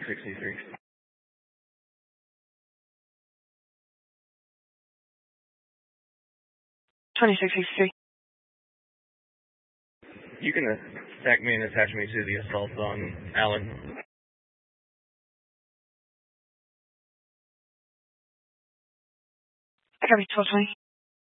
2663. You can attack me and attach me to the assault on Allen. I copy 1220.